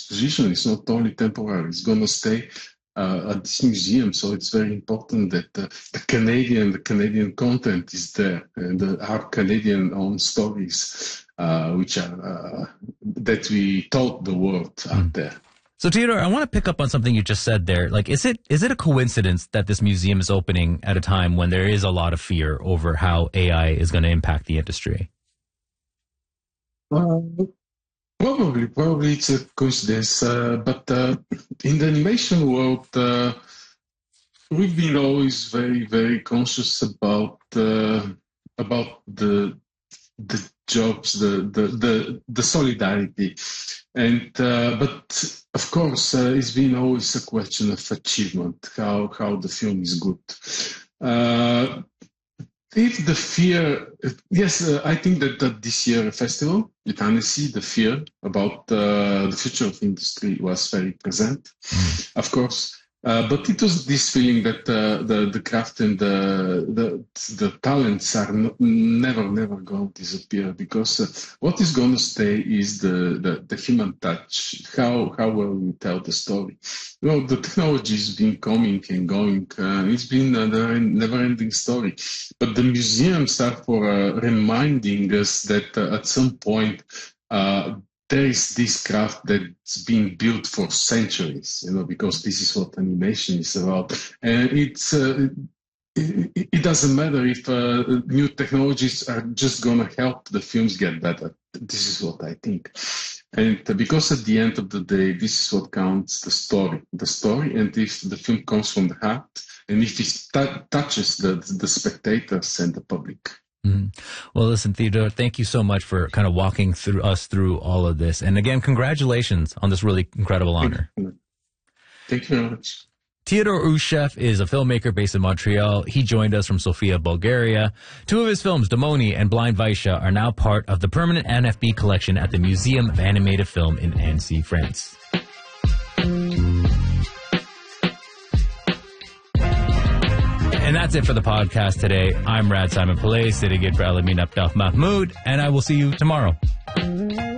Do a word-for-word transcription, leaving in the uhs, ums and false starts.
exposition. It's not only temporary. It's going to stay uh, at this museum. So it's very important that uh, the Canadian, the Canadian content is there, and uh, our Canadian own stories, uh, which are uh, that we taught the world mm. out there. So, Theodore, I want to pick up on something you just said there. Like, is it is it a coincidence that this museum is opening at a time when there is a lot of fear over how A I is going to impact the industry? Uh, probably, probably it's a coincidence. Uh, but uh, in the animation world, uh, we've been always very, very conscious about uh, about the the jobs, the the the, the solidarity, and uh, but. Of course, uh, it's been always a question of achievement, how how the film is good. Uh, if the fear, yes, uh, I think that, that this year festival, with Annecy, the fear about uh, the future of industry was very present, mm. of course. Uh, but it was this feeling that uh, the the craft and the the, the talents are no, never never going to disappear, because uh, what is going to stay is the, the, the human touch. How how well we tell the story. You know, the technology has been coming and going. Uh, it's been a never ending story. But the museums are for uh, reminding us that uh, at some point. Uh, There is this craft that's been built for centuries, you know, because this is what animation is about. And it's uh, it, it doesn't matter if uh, new technologies are just going to help the films get better. This is what I think. And because at the end of the day, this is what counts, the story. The story, and if the film comes from the heart, and if it t- touches the, the spectators and the public. Mm-hmm. Well, listen, Theodore, thank you so much for kind of walking through us through all of this. And again, congratulations on this really incredible honor. Thank you very much. Theodore Ushef is a filmmaker based in Montreal. He joined us from Sofia, Bulgaria. Two of his films, Demoni and Blind Vaisha, are now part of the permanent N F B collection at the Museum of Animated Film in Annecy, France. And that's it for the podcast today. I'm Rad Simon Pillay, sitting in for Elamin Abdel Mahmoud, and I will see you tomorrow.